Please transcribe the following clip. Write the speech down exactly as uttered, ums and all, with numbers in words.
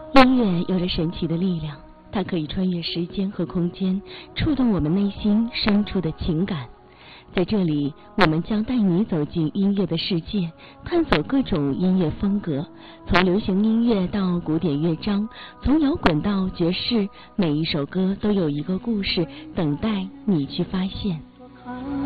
音乐有着神奇的力量，它可以穿越时间和空间，触动我们内心深处的情感。在这里，我们将带你走进音乐的世界，探索各种音乐风格，从流行音乐到古典乐章，从摇滚到爵士，每一首歌都有一个故事等待你去发现。